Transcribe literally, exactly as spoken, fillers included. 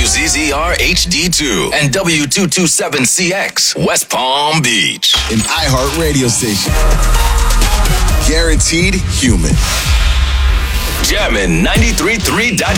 Z Z R H D two and W two twenty-seven C X, West Palm Beach. An iHeart radio station. Guaranteed human. Jammin' ninety-three point three